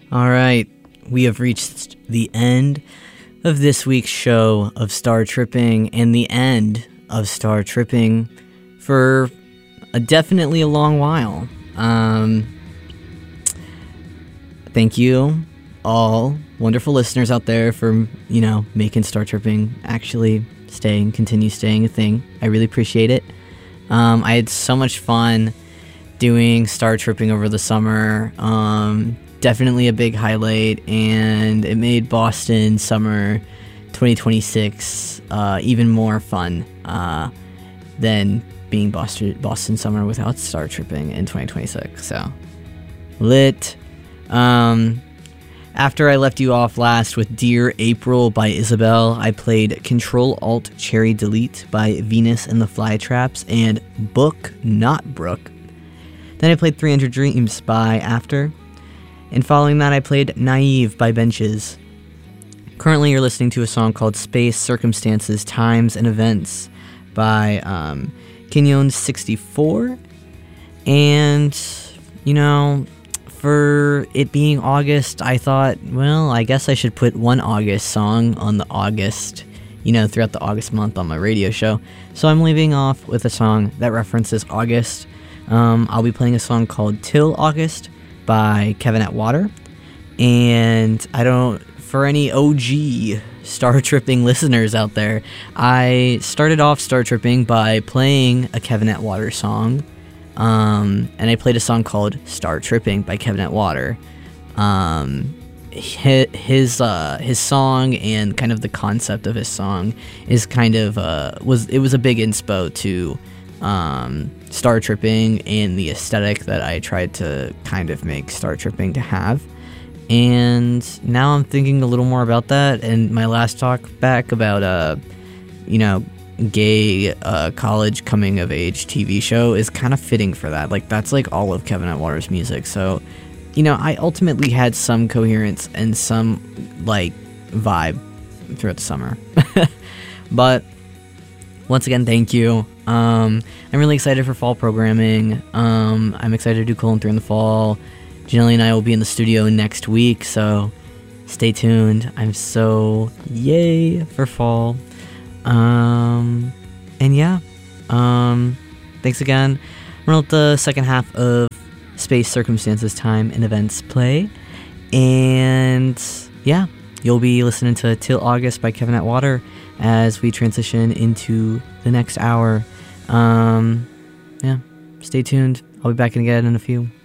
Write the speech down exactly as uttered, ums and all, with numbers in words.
All right, we have reached the end of this week's show of Star Tripping and the end of Star Tripping for a definitely a long while. Um, thank you, all wonderful listeners out there, for, you know, making Star Tripping actually staying, continue staying a thing. I really appreciate it. Um, I had so much fun doing Star Tripping over the summer. Um, definitely a big highlight, and it made Boston Summer twenty twenty-six uh, even more fun uh, than being Boston Boston Summer without Star Tripping in twenty twenty-six. So lit. Um, after I left you off last with Dear April by Isabel, I played Control Alt Cherry Delete by Venus and the Flytraps and Book Not Brook. Then I played three hundred Dreams by After. And following that, I played Naive by Benches. Currently, you're listening to a song called Space, Circumstances, Times, and Events by um, Kinyon sixty-four. And, you know, for it being August, I thought, well, I guess I should put one August song on the August, you know, throughout the August month on my radio show. So I'm leaving off with a song that references August. Um, I'll be playing a song called Till August by Kevin Atwater. And I don't, for any O G Star Tripping listeners out there, I started off Star Tripping by playing a Kevin Atwater song. Um, and I played a song called Star Tripping by Kevin Atwater. Um, his, his, uh, his song and kind of the concept of his song is kind of, uh, was, it was a big inspo to, um, Star Tripping and the aesthetic that I tried to kind of make Star Tripping to have. And now I'm thinking a little more about that, and my last talk back about, uh, you know, gay uh, college coming of age T V show is kind of fitting for that. Like, that's like all of Kevin Atwater's music. So, you know, I ultimately had some coherence and some, like, vibe throughout the summer. But once again, thank you. Um, I'm really excited for fall programming. Um, I'm excited to do Colon three in the fall. Janelle and I will be in the studio next week, so stay tuned. I'm so yay for fall. Um, and yeah, um, thanks again. We're at the second half of Space, Circumstances, Time, and Events play. And yeah, you'll be listening to Till August by Kevin Atwater as we transition into the next hour. Um, yeah, stay tuned. I'll be back again in a few.